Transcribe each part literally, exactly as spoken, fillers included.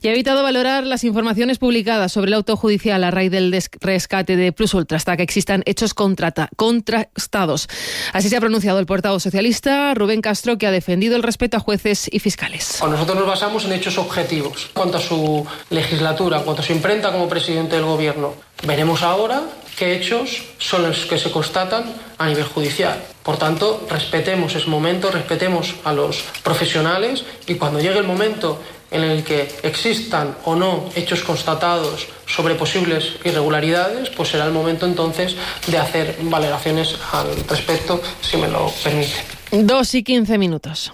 Y ha evitado valorar las informaciones publicadas sobre el auto judicial a raíz del rescate de Plus Ultra hasta que existan hechos contrata, contrastados. Así se ha pronunciado el portavoz socialista Rubén Castro, que ha defendido el respeto a jueces y fiscales. Nosotros nos basamos en hechos objetivos. En cuanto a su legislatura, en cuanto a su imprenta como presidente del Gobierno, veremos ahora qué hechos son los que se constatan a nivel judicial. Por tanto, respetemos ese momento, respetemos a los profesionales y cuando llegue el momento en el que existan o no hechos constatados sobre posibles irregularidades, pues será el momento entonces de hacer valoraciones al respecto, si me lo permite. Dos y quince minutos.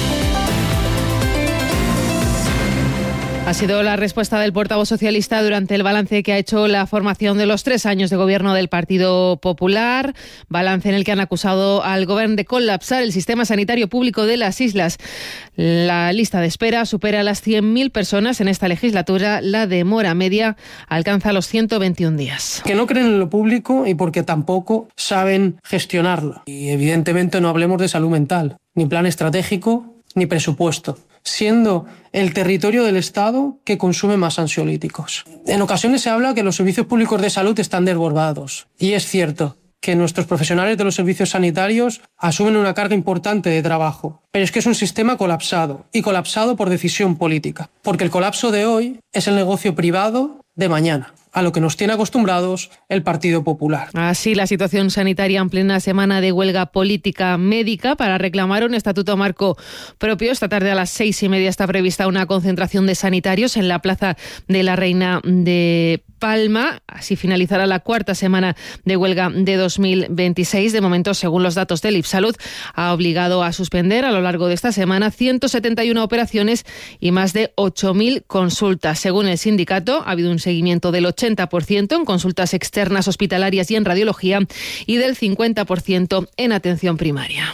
Ha sido la respuesta del portavoz socialista durante el balance que ha hecho la formación de los tres años de gobierno del Partido Popular, balance en el que han acusado al gobierno de colapsar el sistema sanitario público de las islas. La lista de espera supera las cien mil personas en esta legislatura, la demora media alcanza los ciento veintiún días. Que no creen en lo público y porque tampoco saben gestionarlo. Y evidentemente no hablemos de salud mental, ni plan estratégico, ni presupuesto, siendo el territorio del Estado que consume más ansiolíticos. En ocasiones se habla que los servicios públicos de salud están desbordados. Y es cierto que nuestros profesionales de los servicios sanitarios asumen una carga importante de trabajo. Pero es que es un sistema colapsado, y colapsado por decisión política. Porque el colapso de hoy es el negocio privado de mañana, a lo que nos tiene acostumbrados el Partido Popular. Así la situación sanitaria en plena semana de huelga política médica para reclamar un estatuto marco propio. Esta tarde a las seis y media está prevista una concentración de sanitarios en la Plaza de la Reina de Palma. Así finalizará la cuarta semana de huelga de dos mil veintiséis. De momento, según los datos del IPSalud, ha obligado a suspender a lo largo de esta semana ciento setenta y una operaciones y más de ocho mil consultas. Según el sindicato, ha habido un seguimiento del ochenta por ciento en consultas externas hospitalarias y en radiología y del cincuenta por ciento en atención primaria.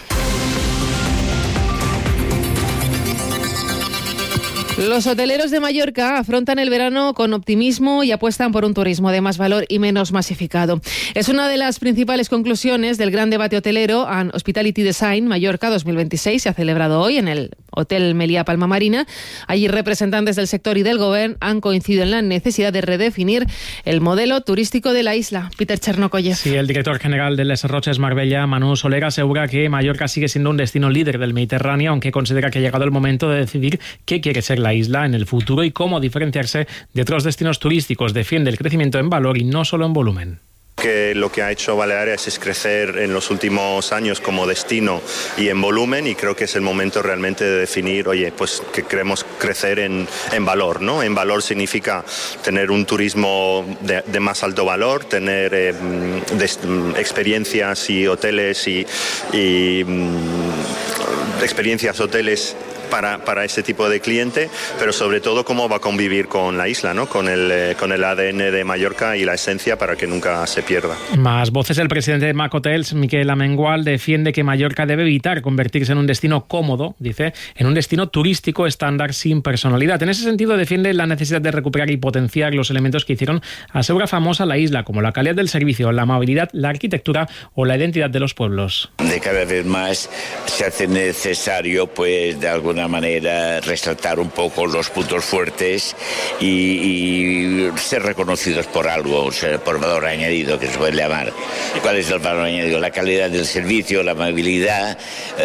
Los hoteleros de Mallorca afrontan el verano con optimismo y apuestan por un turismo de más valor y menos masificado. Es una de las principales conclusiones del gran debate hotelero and Hospitality Design Mallorca dos mil veintiséis. Se ha celebrado hoy en el Hotel Meliá Palma Marina. Allí representantes del sector y del gobierno han coincidido en la necesidad de redefinir el modelo turístico de la isla. Peter Chernokoyev. Sí, el director general de Les Roches Marbella, Manu Soler, asegura que Mallorca sigue siendo un destino líder del Mediterráneo, aunque considera que ha llegado el momento de decidir qué quiere ser la isla en el futuro y cómo diferenciarse de otros destinos turísticos. Defiende el crecimiento en valor y no solo en volumen. Que lo que ha hecho Baleares es crecer en los últimos años como destino y en volumen, y creo que es el momento realmente de definir, oye, pues que queremos crecer en, en valor, ¿no? En valor significa tener un turismo de, de más alto valor, tener eh, de, experiencias y hoteles y, y mm, experiencias hoteles Para, para ese tipo de cliente, pero sobre todo cómo va a convivir con la isla, ¿no? Con el, eh, con el A D N de Mallorca y la esencia para que nunca se pierda. Más voces. El presidente de Mac Hotels, Miquel Amengual, defiende que Mallorca debe evitar convertirse en un destino cómodo, dice, en un destino turístico estándar sin personalidad. En ese sentido defiende la necesidad de recuperar y potenciar los elementos que hicieron asegura famosa la isla, como la calidad del servicio, la amabilidad, la arquitectura o la identidad de los pueblos. De cada vez más se hace necesario, pues, de alguna manera resaltar un poco los puntos fuertes y, y ser reconocidos por algo, ser por valor añadido, que se puede llamar. ¿Cuál es el valor añadido? La calidad del servicio, la amabilidad,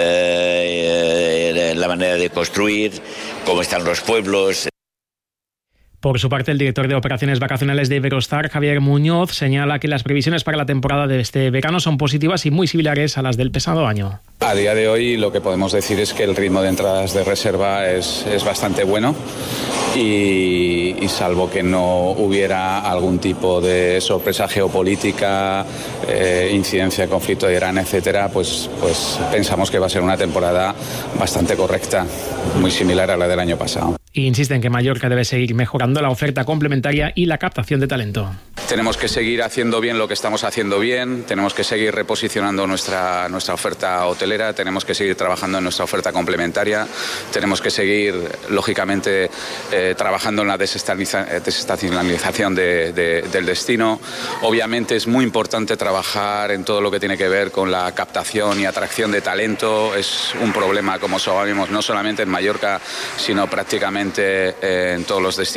eh, la manera de construir, cómo están los pueblos. Por su parte, el director de operaciones vacacionales de Iberostar, Javier Muñoz, señala que las previsiones para la temporada de este verano son positivas y muy similares a las del pasado año. A día de hoy lo que podemos decir es que el ritmo de entradas de reserva es, es bastante bueno y, y salvo que no hubiera algún tipo de sorpresa geopolítica, eh, incidencia de conflicto de Irán, etcétera, pues, pues pensamos que va a ser una temporada bastante correcta, muy similar a la del año pasado. Y insiste en que Mallorca debe seguir mejorando la oferta complementaria y la captación de talento. Tenemos que seguir haciendo bien lo que estamos haciendo bien, tenemos que seguir reposicionando nuestra, nuestra oferta hotelera, tenemos que seguir trabajando en nuestra oferta complementaria, tenemos que seguir, lógicamente, eh, trabajando en la desestacionalización de, de, del destino. Obviamente es muy importante trabajar en todo lo que tiene que ver con la captación y atracción de talento. Es un problema, como sabemos, no solamente en Mallorca, sino prácticamente en todos los destinos.